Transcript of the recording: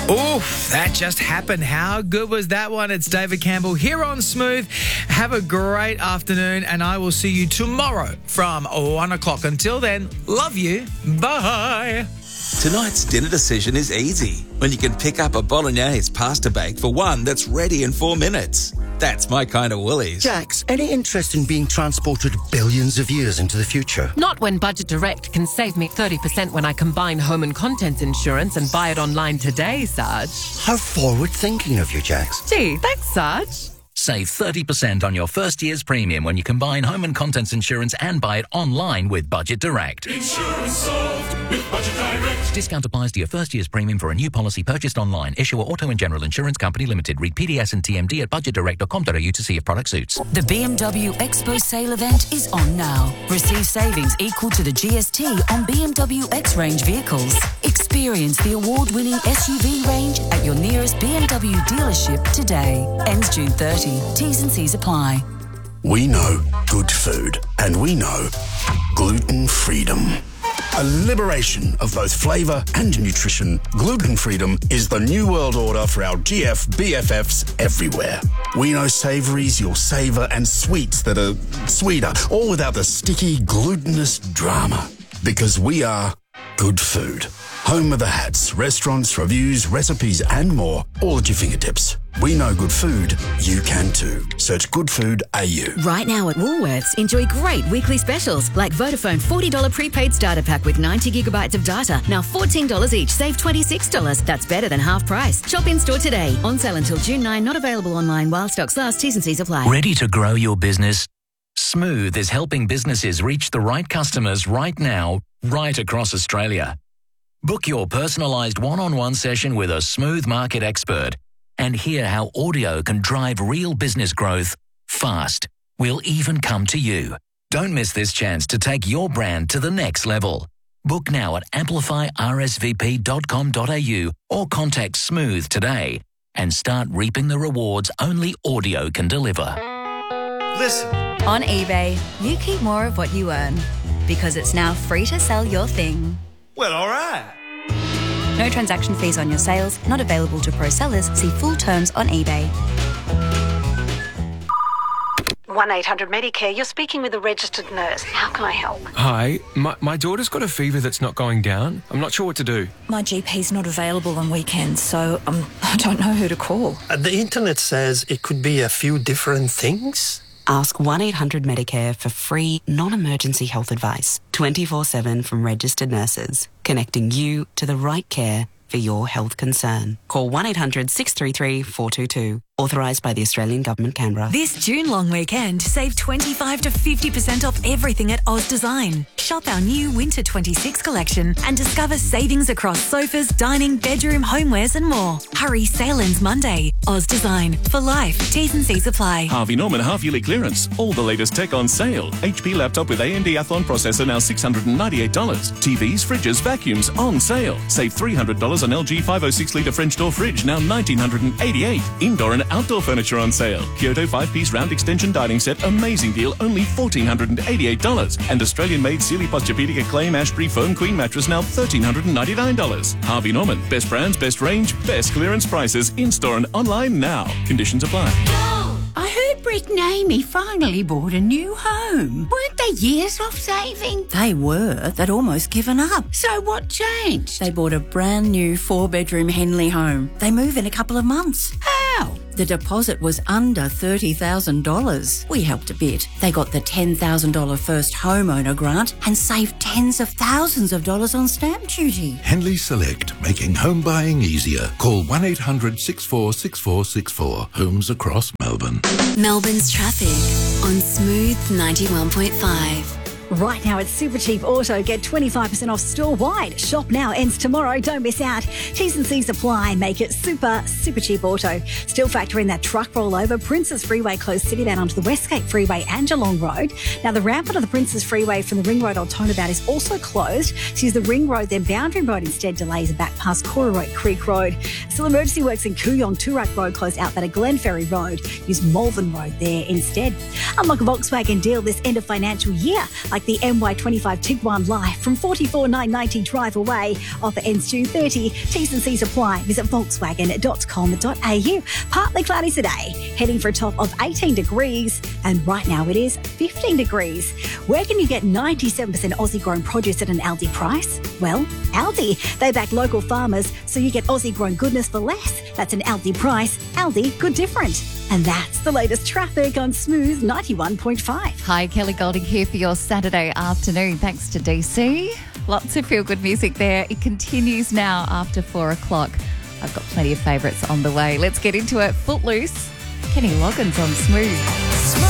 Oof, that just happened. How good was that one? It's David Campbell here on Smooth. Have a great afternoon, and I will see you tomorrow from 1 o'clock. Until then, love you. Bye. Tonight's dinner decision is easy when you can pick up a bolognese pasta bake for one that's ready in 4 minutes. That's my kind of Woolies. Jax, any interest in being transported billions of years into the future? Not when Budget Direct can save me 30% when I combine home and contents insurance and buy it online today, Sarge. How forward-thinking of you, Jax. Gee, thanks, Sarge. Save 30% on your first year's premium when you combine home and contents insurance and buy it online with Budget Direct. Insurance solved with Budget Direct. Discount applies to your first year's premium for a new policy purchased online. Issuer Auto and General Insurance Company Limited. Read PDS and TMD at budgetdirect.com.au to see if product suits. The BMW Expo sale event is on now. Receive savings equal to the GST on BMW X-Range vehicles. Experience the award-winning SUV range at your nearest BMW dealership today. Ends June 30. T's and C's apply. We know good food, and we know gluten freedom. A liberation of both flavour and nutrition, gluten freedom is the new world order for our GF BFFs everywhere. We know savouries you'll savour and sweets that are sweeter, all without the sticky, glutinous drama. Because we are good food. Home of the hats, restaurants, reviews, recipes and more, all at your fingertips. We know good food, you can too. Search Good Food AU. Right now at Woolworths, enjoy great weekly specials like Vodafone $40 prepaid starter pack with 90 gigabytes of data. Now $14 each, save $26. That's better than half price. Shop in store today. On sale until June 9, not available online while stocks last. T's and C's apply. Ready to grow your business? Smooth is helping businesses reach the right customers right now, right across Australia. Book your personalised one-on-one session with a Smooth market expert and hear how audio can drive real business growth fast. We'll even come to you. Don't miss this chance to take your brand to the next level. Book now at amplifyrsvp.com.au or contact Smooth today and start reaping the rewards only audio can deliver. Listen. On eBay, you keep more of what you earn because it's now free to sell your thing. Well, all right. No transaction fees on your sales, not available to pro sellers. See full terms on eBay. 1-800-MEDICARE, you're speaking with a registered nurse. How can I help? Hi, my daughter's got a fever that's not going down. I'm not sure what to do. My GP's not available on weekends, so I don't know who to call. The internet says it could be a few different things. Ask 1-800-MEDICARE for free, non-emergency health advice, 24/7 from registered nurses, connecting you to the right care for your health concern. Call 1-800-633-422. Authorised by the Australian Government, Canberra. This June long weekend, save 25 to 50% off everything at Oz Design. Shop our new Winter 26 collection and discover savings across sofas, dining, bedroom, homewares and more. Hurry, sale ends Monday. Oz Design. For life. T's and C's apply. Harvey Norman half-yearly clearance. All the latest tech on sale. HP laptop with AMD Athlon processor now $698. TVs, fridges, vacuums on sale. Save $300 on LG 506-litre French door fridge now $1,988. Indoor and outdoor furniture on sale. Kyoto 5-piece round extension dining set, amazing deal, only $1,488. And Australian-made Sealy Posturepedic Acclaim Ashbury Foam Queen mattress now $1,399. Harvey Norman, best brands, best range, best clearance prices, in-store and online now. Conditions apply. I heard Britt and Amy finally bought a new home. Weren't they years off saving? They were. They'd almost given up. So what changed? They bought a brand new 4-bedroom Henley home. They move in a couple of months. How? The deposit was under $30,000. We helped a bit. They got the $10,000 first homeowner grant and saved tens of thousands of dollars on stamp duty. Henley Select, making home buying easier. Call 1-800-646464. Homes across Melbourne. Melbourne's traffic on Smooth 91.5. Right now at Supercheap Auto, get 25% off store-wide. Shop now, ends tomorrow. Don't miss out. T's and C's apply. Make it super cheap auto. Still factor in that truck rollover. Princes Freeway closed Citybound onto the Westgate Freeway and Geelong Road. Now, the ramp onto the Princes Freeway from the Ring Road Old Turnabout is also closed. So use the Ring Road, then Boundary Road instead. Delays are back past Cororoy Creek Road. Still emergency works in Kooyong, Toorak Road closed out at Glenferrie Road. Use Malvern Road there instead. Unlock a Volkswagen deal this end of financial year. like the MY25 Tiguan Life from $44,990 drive away. Offer ends June 30. T's and C's apply. Visit volkswagen.com.au. Partly cloudy today, heading for a top of 18 degrees. And right now it is 15 degrees. Where can you get 97% Aussie grown produce at an Aldi price? Well, Aldi. They back local farmers, so you get Aussie grown goodness for less. That's an Aldi price. Aldi, good different. And that's the latest traffic on Smooth 91.5. Hi, Kelly Golding here for your Saturday afternoon. Thanks to DC. Lots of feel-good music there. It continues now after 4 o'clock. I've got plenty of favourites on the way. Let's get into it. Footloose. Kenny Loggins on Smooth.